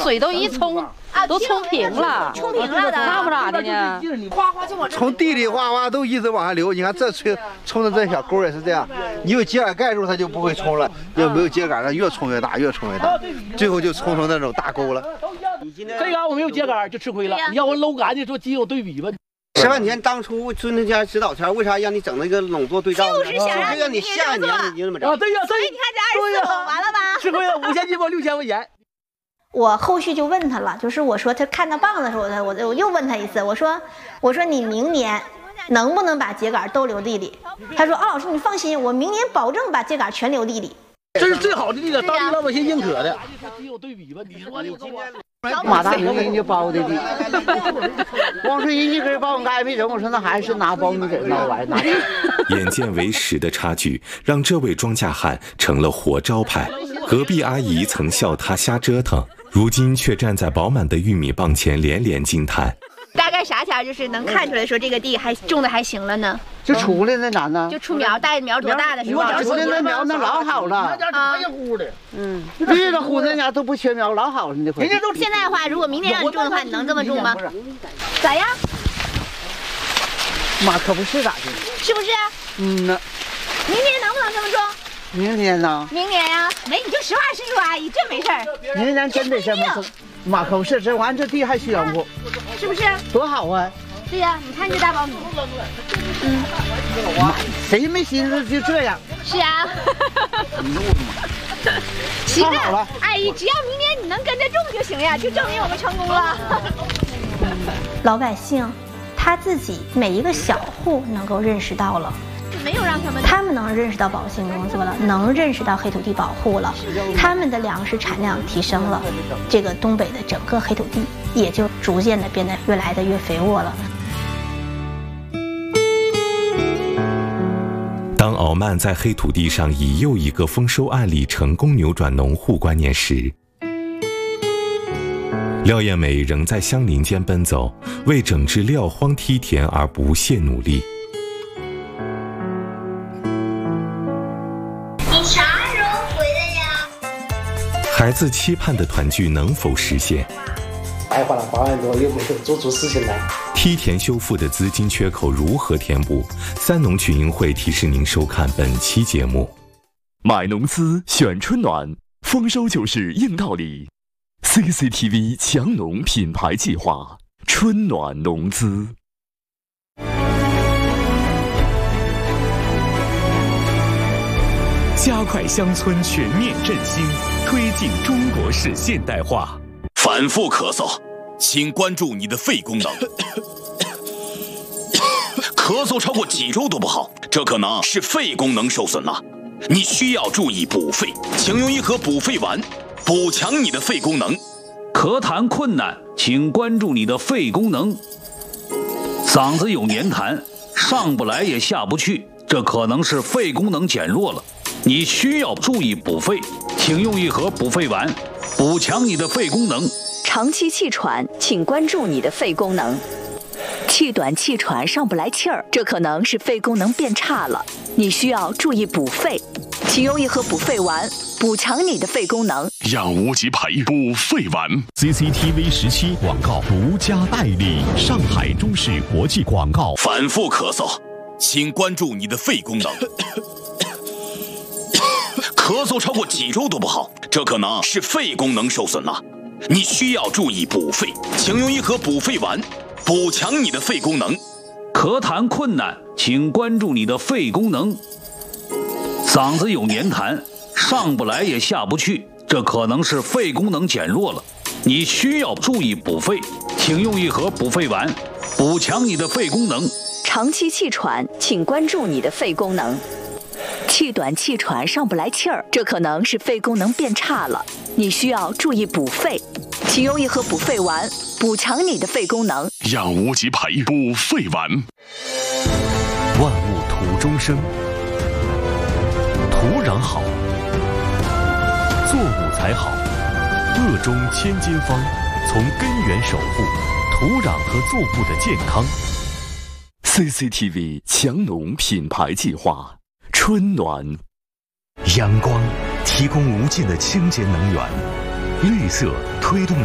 水都一冲，都冲平了， 冲平了的， 那不咋的呢？ 哗哗就往从地里哗哗都一直往下流。你看这冲的这小沟也是这样，你有秸秆盖住它就不会冲了，要没有秸秆，它越冲越大，越冲越大，最后就冲成那种大沟了。 这个我没有秸秆就吃亏了，你要我搂干净说，仅有对比吧。 10万年当初孙中山指导前，为啥让你整那个垄作对照呢？ 就是想让你下一年你就这么整。 对呀， 所以你看这24口完了吧？ 吃亏了5000斤包6000块钱。 我后续就问他了，就是我说他看到棒子的时候，我又问他一次，我说你明年能不能把秸秆都留地里？他说老师你放心，我明年保证把秸秆全留地里。 这是最好的地了，当地老百姓认可的。只有对比吧，你说这个马大明人家包的地，光是人一根苞米杆没整，我说那还是拿苞米梗那玩意儿。 眼见为实的差距，让这位庄稼汉成了活招牌。隔壁阿姨曾笑他瞎折腾，如今却站在饱满的玉米棒前连连惊叹。 大概啥前就是能看出来说这个地还种的还行了呢？ 就出来那咋呢？ 就出苗，带苗多大的时候？ 出来那苗那老好了， 啊， 绿的乎那家都不缺苗，老好了那回。 现在的话，如果明年让你种的话，你能这么种吗？咋样？ 妈可不是咋的， 是不是？ 呐。 明年能不能这么种？ 明天呢？ 明年呀，没你就实话实说，阿姨，这没事儿。 明年真得这么种，妈可不是，这玩意这地还宣乎， 是不是？ 多好啊！ 对呀，你看这大苞米， 谁没心思就这样？ 是呀。行了，阿姨，只要明年你能跟着种就行呀，就证明我们成功了。老百姓他自己每一个小户能够认识到了。没有让他们能认识到保性工作了，能认识到黑土地保护了，他们的粮食产量提升了，这个东北的整个黑土地也就逐渐的变得越来的越肥沃了。 当敖曼在黑土地上以又一个丰收案例成功扭转农户观念时，廖艳美仍在乡邻间奔走，为整治撂荒梯田而不懈努力。孩子期盼的团聚能否实现？ 白花了8万多，又没有做出事情来。 梯田修复的资金缺口如何填补？三农群英会提示您收看本期节目。 买农资选春暖，丰收就是硬道理。CCTV 强农品牌计划，春暖农资。加快乡村全面振兴，推进中国式现代化。 反复咳嗽，请关注你的肺功能。咳嗽超过几周都不好，这可能是肺功能受损了。你需要注意补肺，请用一盒补肺丸，补强你的肺功能。 咳痰困难，请关注你的肺功能。嗓子有黏痰，上不来也下不去，这可能是肺功能减弱了。你需要注意补肺，请用一盒补肺丸，补强你的肺功能。 长期气喘，请关注你的肺功能。气短气喘上不来气儿，这可能是肺功能变差了，你需要注意补肺，请用一盒补肺丸，补强你的肺功能。 让无极培补肺丸。 CCTV 17广告独家代理，上海中视国际广告。 反复咳嗽，请关注你的肺功能。咳嗽超过几周都不好，这可能是肺功能受损了。你需要注意补肺，请用一盒补肺丸，补强你的肺功能。 咳痰困难，请关注你的肺功能。嗓子有黏痰，上不来也下不去，这可能是肺功能减弱了。你需要注意补肺，请用一盒补肺丸，补强你的肺功能。 长期气喘，请关注你的肺功能。气短气喘上不来气儿，这可能是肺功能变差了，你需要注意补肺，请用一盒补肺丸，补强你的肺功能。 让无极培补肺丸。 万物土中生，土壤好，作物才好。鄂中千金方，从根源守护土壤和作物的健康。 CCTV 强农品牌计划，春暖。 阳光提供无尽的清洁能源，绿色推动